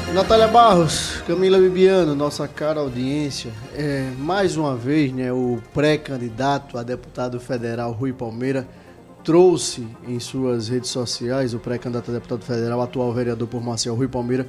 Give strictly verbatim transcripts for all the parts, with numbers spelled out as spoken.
Natália Barros, Camila Bibiano, nossa cara audiência, é, mais uma vez, né, o pré-candidato a deputado federal Rui Palmeira trouxe em suas redes sociais, o pré-candidato a deputado federal, atual vereador por Maceió, Rui Palmeira,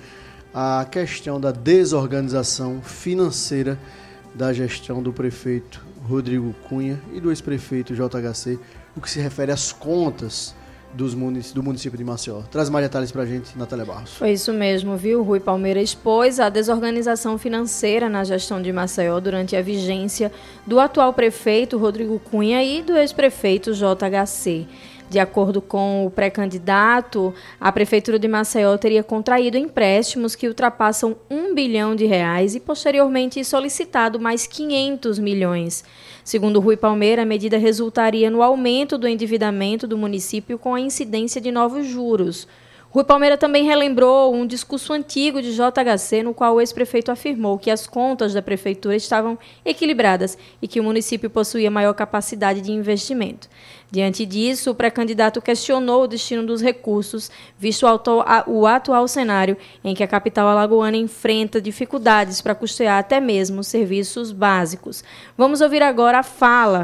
a questão da desorganização financeira da gestão do prefeito Rodrigo Cunha e do ex-prefeito J H C, o que se refere às contas Dos munic- do município de Maceió. Traz mais detalhes pra gente, Natália Barros. Foi isso mesmo, viu? Rui Palmeira expôs a desorganização financeira na gestão de Maceió durante a vigência do atual prefeito Rodrigo Cunha e do ex-prefeito J H C. De acordo com o pré-candidato, a Prefeitura de Maceió teria contraído empréstimos que ultrapassam um bilhão de reais e posteriormente solicitado mais quinhentos milhões. Segundo Rui Palmeira, a medida resultaria no aumento do endividamento do município com a incidência de novos juros. Rui Palmeira também relembrou um discurso antigo de J H C, no qual o ex-prefeito afirmou que as contas da prefeitura estavam equilibradas e que o município possuía maior capacidade de investimento. Diante disso, o pré-candidato questionou o destino dos recursos, visto o atual cenário em que a capital alagoana enfrenta dificuldades para custear até mesmo serviços básicos. Vamos ouvir agora a fala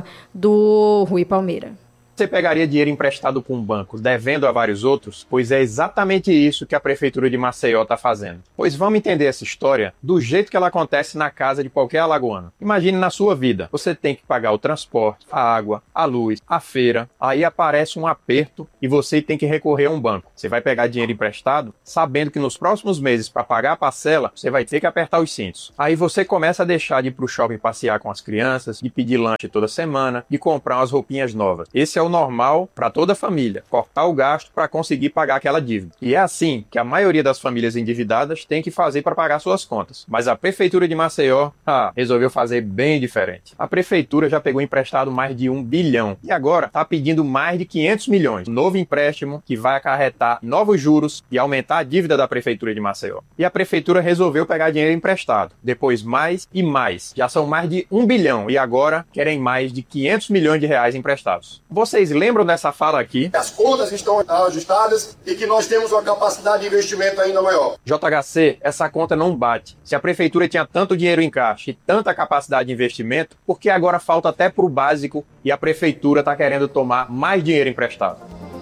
do Rui Palmeira. Você pegaria dinheiro emprestado com um banco, devendo a vários outros? Pois é exatamente isso que a Prefeitura de Maceió está fazendo. Pois vamos entender essa história do jeito que ela acontece na casa de qualquer alagoano. Imagine na sua vida, você tem que pagar o transporte, a água, a luz, a feira, aí aparece um aperto e você tem que recorrer a um banco. Você vai pegar dinheiro emprestado, sabendo que nos próximos meses, para pagar a parcela, você vai ter que apertar os cintos. Aí você começa a deixar de ir para o shopping passear com as crianças, de pedir lanche toda semana, de comprar umas roupinhas novas. Esse é o normal para toda a família, cortar o gasto para conseguir pagar aquela dívida. E é assim que a maioria das famílias endividadas tem que fazer para pagar suas contas. Mas a Prefeitura de Maceió ah, resolveu fazer bem diferente. A Prefeitura já pegou emprestado mais de um bilhão e agora está pedindo mais de quinhentos milhões. Um novo empréstimo que vai acarretar novos juros e aumentar a dívida da Prefeitura de Maceió. E a Prefeitura resolveu pegar dinheiro emprestado. Depois mais e mais. Já são mais de um bilhão e agora querem mais de quinhentos milhões de reais emprestados. Vocês lembram dessa fala aqui? As contas estão ajustadas e que nós temos uma capacidade de investimento ainda maior. J H C, essa conta não bate. Se a Prefeitura tinha tanto dinheiro em caixa e tanta capacidade de investimento, por que agora falta até para o básico e a Prefeitura está querendo tomar mais dinheiro emprestado?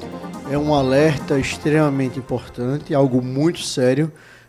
É um alerta extremamente importante, algo muito sério,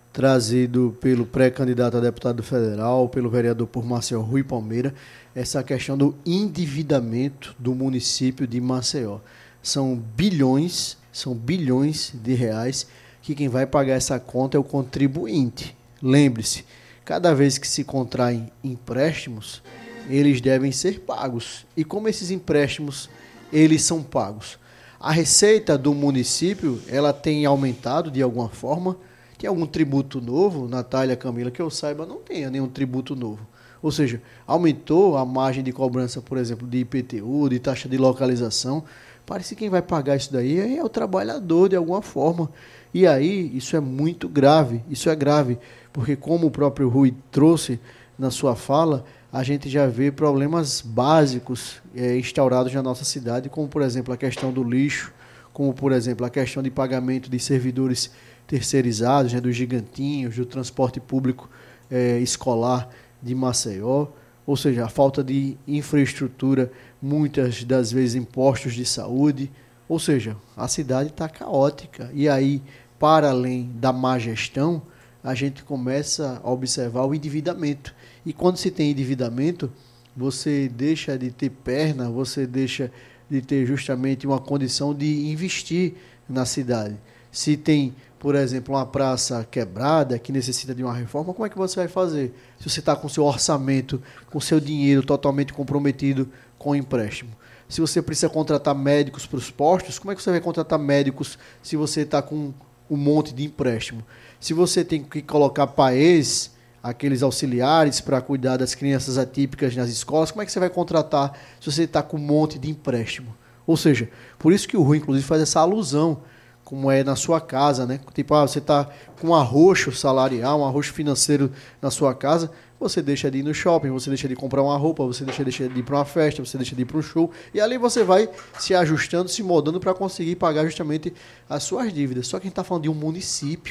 trazido pelo pré-candidato a deputado federal, pelo vereador por Maceió, Rui Palmeira, essa questão do endividamento do município de Maceió. São bilhões, são bilhões de reais que quem vai pagar essa conta é o contribuinte. Lembre-se, cada vez que se contraem empréstimos, eles devem ser pagos. E como esses empréstimos, eles são pagos? A receita do município, ela tem aumentado de alguma forma? Tem algum tributo novo? Natália, Camila, que eu saiba, não tem nenhum tributo novo. Ou seja, aumentou a margem de cobrança, por exemplo, de I P T U, de taxa de localização. Parece que quem vai pagar isso daí é o trabalhador, de alguma forma. E aí, isso é muito grave, isso é grave, porque como o próprio Rui trouxe na sua fala, a gente já vê problemas básicos é, instaurados na nossa cidade, como, por exemplo, a questão do lixo, como, por exemplo, a questão de pagamento de servidores terceirizados, né, dos gigantinhos, do transporte público é, escolar de Maceió, ou seja, a falta de infraestrutura, muitas das vezes em postos de saúde, ou seja, a cidade está caótica. E aí, para além da má gestão, a gente começa a observar o endividamento. E quando se tem endividamento, você deixa de ter perna, você deixa de ter justamente uma condição de investir na cidade. Se tem, por exemplo, uma praça quebrada que necessita de uma reforma, como é que você vai fazer? Se você está com seu orçamento, com seu dinheiro totalmente comprometido com o empréstimo. Se você precisa contratar médicos para os postos, como é que você vai contratar médicos se você está com um monte de empréstimo? Se você tem que colocar paês, aqueles auxiliares para cuidar das crianças atípicas nas escolas, como é que você vai contratar se você está com um monte de empréstimo? Ou seja, por isso que o Rui, inclusive, faz essa alusão, como é na sua casa, né? Tipo, ah, você está com um arroxo salarial, um arroxo financeiro na sua casa, você deixa de ir no shopping, você deixa de comprar uma roupa, você deixa, deixa de ir para uma festa, você deixa de ir para um show, e ali você vai se ajustando, se moldando para conseguir pagar justamente as suas dívidas. Só que a gente está falando de um município,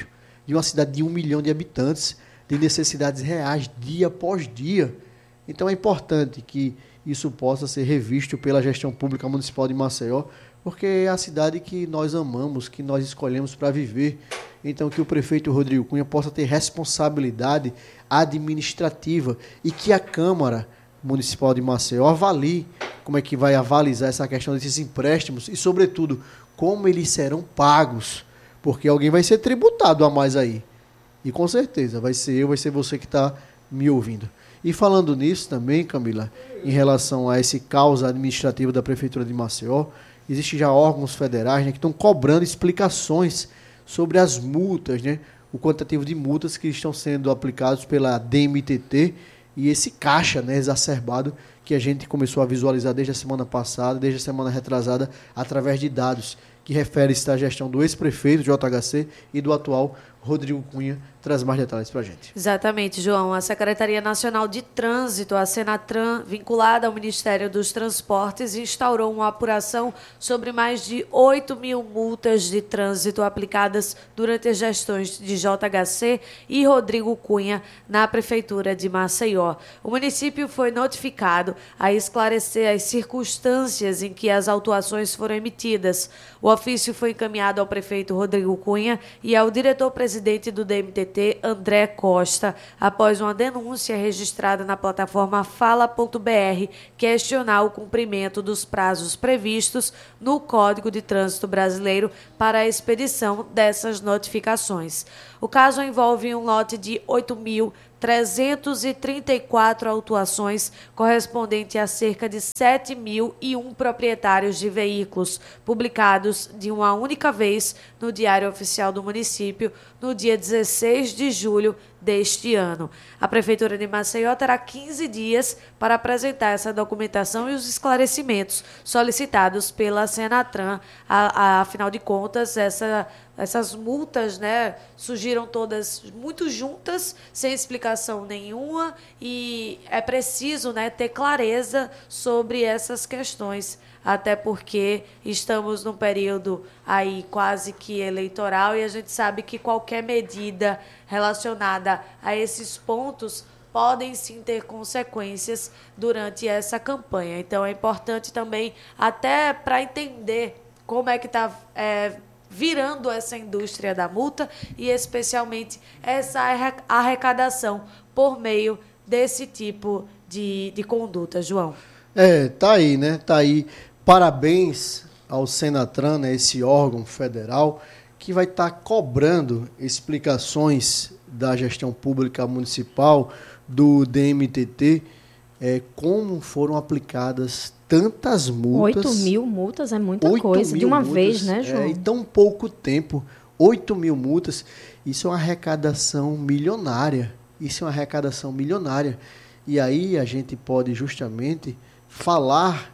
de uma cidade de um milhão de habitantes, de necessidades reais, dia após dia. Então é importante que isso possa ser revisto pela gestão pública municipal de Maceió, porque é a cidade que nós amamos, que nós escolhemos para viver. Então que o prefeito Rodrigo Cunha possa ter responsabilidade administrativa e que a Câmara Municipal de Maceió avalie como é que vai avalizar essa questão desses empréstimos e, sobretudo, como eles serão pagos, porque alguém vai ser tributado a mais aí. E com certeza vai ser eu, vai ser você que está me ouvindo. E falando nisso também, Camila, em relação a esse caos administrativo da Prefeitura de Maceió, existem já órgãos federais, né, que estão cobrando explicações sobre as multas, né, o quantitativo de multas que estão sendo aplicados pela D M T T e esse caixa, né, exacerbado que a gente começou a visualizar desde a semana passada, desde a semana retrasada, através de dados que referem-se à gestão do ex-prefeito J H C e do atual Rodrigo Cunha. Traz mais detalhes para a gente. Exatamente, João. A Secretaria Nacional de Trânsito, a Senatran, vinculada ao Ministério dos Transportes, instaurou uma apuração sobre mais de oito mil multas de trânsito aplicadas durante as gestões de J H C e Rodrigo Cunha na Prefeitura de Maceió. O município foi notificado a esclarecer as circunstâncias em que as autuações foram emitidas. O ofício foi encaminhado ao prefeito Rodrigo Cunha e ao diretor-presidente do D M T T, André Costa, após uma denúncia registrada na plataforma fala ponto b r questionar o cumprimento dos prazos previstos no Código de Trânsito Brasileiro para a expedição dessas notificações. O caso envolve um lote de oito mil trezentas e trinta e quatro autuações, correspondente a cerca de sete mil e um proprietários de veículos, publicados de uma única vez no Diário Oficial do Município, no dia dezesseis de julho deste ano. A Prefeitura de Maceió terá quinze dias para apresentar essa documentação e os esclarecimentos solicitados pela Senatran. A, a, afinal de contas, essa, essas multas, né, surgiram todas muito juntas, sem explicação nenhuma, e é preciso, né, ter clareza sobre essas questões, até porque estamos num período aí quase que eleitoral e a gente sabe que qualquer medida relacionada a esses pontos podem sim ter consequências durante essa campanha. Então é importante também, até para entender como é que está é, virando essa indústria da multa e especialmente essa arrecadação por meio desse tipo de, de conduta, João. É, tá aí, né? Tá aí. Parabéns ao Senatran, né, esse órgão federal que vai estar tá cobrando explicações da gestão pública municipal, do D M T T, é, como foram aplicadas tantas multas. oito mil multas é muita coisa, de uma multas, vez, né, João? É, em tão pouco tempo, oito mil multas, isso é uma arrecadação milionária, isso é uma arrecadação milionária. E aí a gente pode justamente falar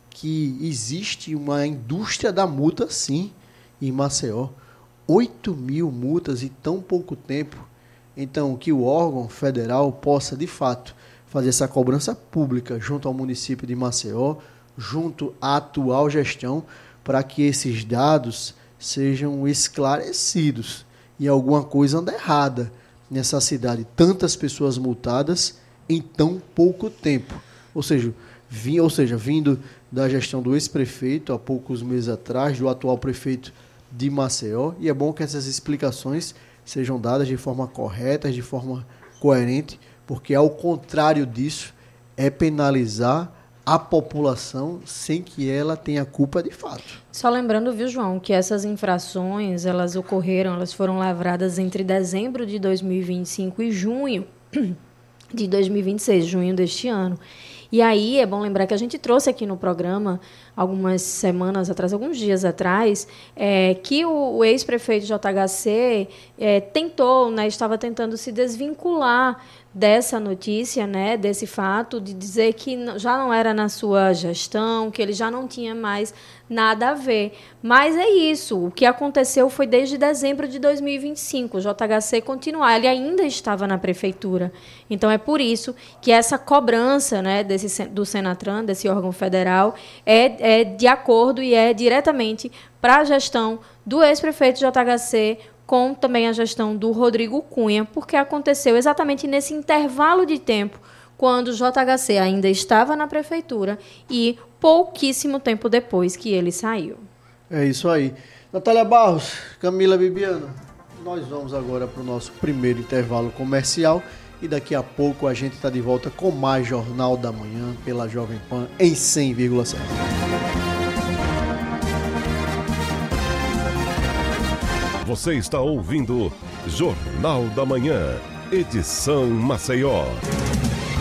que existe uma indústria da multa, sim, em Maceió. oito mil multas em tão pouco tempo. Então, que o órgão federal possa, de fato, fazer essa cobrança pública junto ao município de Maceió, junto à atual gestão, para que esses dados sejam esclarecidos e alguma coisa anda errada nessa cidade. Tantas pessoas multadas em tão pouco tempo. Ou seja, vi, ou seja vindo da gestão do ex-prefeito há poucos meses atrás, do atual prefeito de Maceió, e é bom que essas explicações sejam dadas de forma correta, de forma coerente, porque ao contrário disso é penalizar a população sem que ela tenha culpa de fato. Só lembrando, viu, João, que essas infrações, elas ocorreram, elas foram lavradas entre dezembro de dois mil e vinte e cinco e junho de dois mil e vinte e seis, junho deste ano. E aí é bom lembrar que a gente trouxe aqui no programa, algumas semanas atrás, alguns dias atrás, é, que o, o ex-prefeito J H C é, tentou, né, estava tentando se desvincular dessa notícia, né, desse fato, de dizer que já não era na sua gestão, que ele já não tinha mais nada a ver. Mas é isso, o que aconteceu foi desde dezembro de dois mil e vinte e cinco, o J H C continuar, ele ainda estava na prefeitura. Então é por isso que essa cobrança, né, desse, do Senatran, desse órgão federal, é, é de acordo e é diretamente para a gestão do ex-prefeito J H C com também a gestão do Rodrigo Cunha, porque aconteceu exatamente nesse intervalo de tempo, quando o J H C ainda estava na prefeitura e pouquíssimo tempo depois que ele saiu. É isso aí. Natália Barros, Camila Bibiano, nós vamos agora para o nosso primeiro intervalo comercial e daqui a pouco a gente está de volta com mais Jornal da Manhã pela Jovem Pan em cem vírgula sete. Você está ouvindo Jornal da Manhã, edição Maceió.